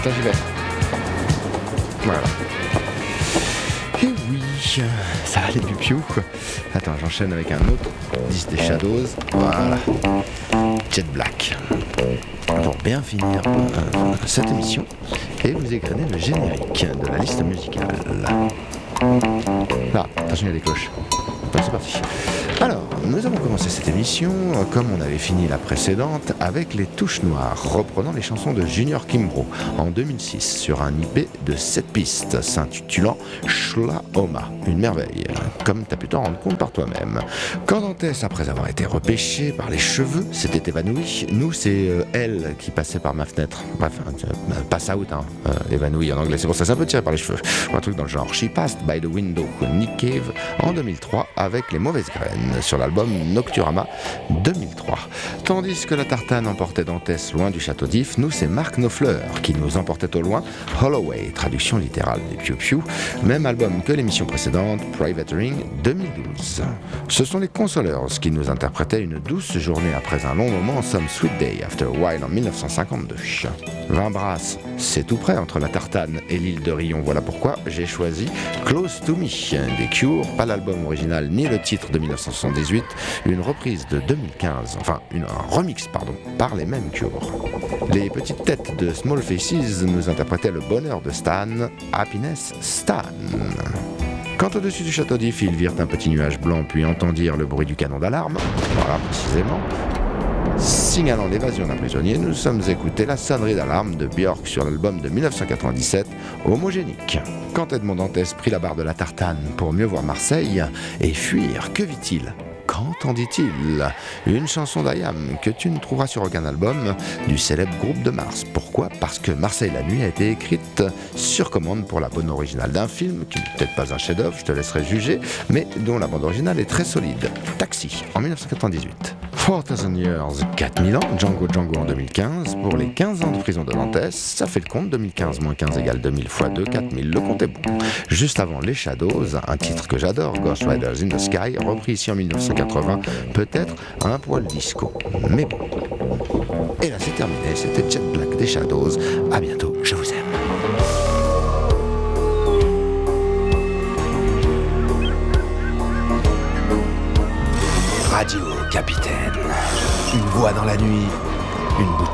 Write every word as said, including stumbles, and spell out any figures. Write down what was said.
Attends, j'y vais. Voilà. Et oui, ça va les piou-piou. Attends, j'enchaîne avec un autre disque des Shadows. Voilà. Jet Black. Pour bien finir euh, cette émission et vous égrener le générique de la liste musicale. Là, attention, il y a des cloches. Bon, c'est parti. Alors, nous avons commencé cette émission, comme on avait fini la précédente, avec les Touches Noires, reprenant les chansons de Junior Kimbrough en deux mille six sur un I P de sept pistes s'intitulant Shlahoma, une merveille, comme t'as pu t'en rendre compte par toi-même. Quand Dantès, après avoir été repêché par les cheveux, s'était évanoui, nous c'est euh, elle qui passait par ma fenêtre. Bref, euh, pass out, hein, euh, évanoui en anglais, c'est pour ça que ça peut tirer par les cheveux. Un truc dans le genre. She Passed by the Window, Nick Cave, en deux mille trois, avec Les Mauvaises Graines, sur l'album Nocturama deux mille trois. Tandis que la tartane emportait Dantès loin du château d'If, nous c'est Mark Knopfler qui nous emportait au loin, Holloway, traduction littérale des Piu Piu, même album que l'émission précédente, Privateering deux mille douze. Ce sont les Consolers qui nous interprétaient Une douce journée après un long moment, Some Sweet Day After a While en dix-neuf cent cinquante-deux. vingt brasses, c'est tout près entre la tartane et l'île de Rion, voilà pourquoi j'ai choisi Close to Me des Cure, pas l'album original ni le titre de dix-neuf cent soixante-dix-huit, une reprise de deux mille quinze, enfin une, un remix pardon, par les mêmes Cure. Les petites têtes de Small Faces nous interprétaient Le bonheur de Stan, Happiness Stan. Quand au-dessus du château d'If, ils virent un petit nuage blanc puis entendirent le bruit du canon d'alarme, voilà précisément, signalant l'évasion d'un prisonnier, nous sommes écoutés la sonnerie d'alarme de Björk sur l'album de dix-neuf cent quatre-vingt-dix-sept, Homogénique. Quand Edmond Dantès prit la barre de la tartane pour mieux voir Marseille et fuir, que vit-il ? Qu'entendit-il ? Une chanson d'I A M que tu ne trouveras sur aucun album du célèbre groupe de Mars. Pourquoi ? Parce que Marseille la nuit a été écrite sur commande pour la bande originale d'un film qui n'est peut-être pas un chef-d'œuvre, je te laisserai juger, mais dont la bande originale est très solide. Taxi, en dix-neuf cent quatre-vingt-dix-huit. four thousand Years, quatre mille ans, Django Django en deux mille quinze, pour les quinze ans de prison de Dantès, ça fait le compte, deux mille quinze moins quinze égale deux mille fois deux, quatre mille, le compte est bon. Juste avant Les Shadows, un titre que j'adore, Ghost Riders in the Sky, repris ici en dix-neuf cent quatre-vingts, peut-être un poil disco, mais bon. Et là c'est terminé, c'était Jet Black des Shadows, à bientôt, je vous aime. Radio Capitaine. Une voix dans la nuit, une bouteille.